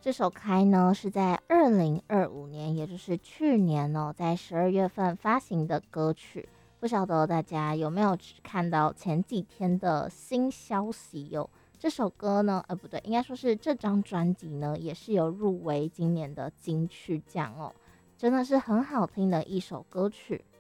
这首开呢是在2025年，也就是去年哦，在12月份发行的歌曲。不晓得大家有没有看到前几天的新消息哟？这首歌呢，不对，应该说是这张专辑呢，也是有入围今年的金曲奖哦，真的是很好听的一首歌曲。